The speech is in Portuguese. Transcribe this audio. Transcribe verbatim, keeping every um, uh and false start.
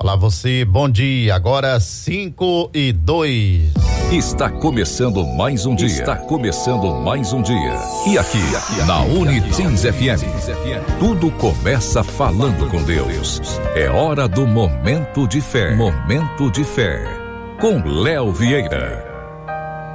Olá você, bom dia, agora cinco e dois. Está começando mais um dia. Está começando mais um dia. E aqui, na Unitrins F M, tudo começa falando com Deus. É hora do Momento de Fé. Momento de Fé. Com Léo Vieira.